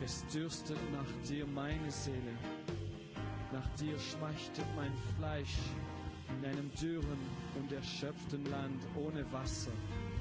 Es dürstet nach dir meine Seele, nach dir schmachtet mein Fleisch in einem dürren und erschöpften Land ohne Wasser.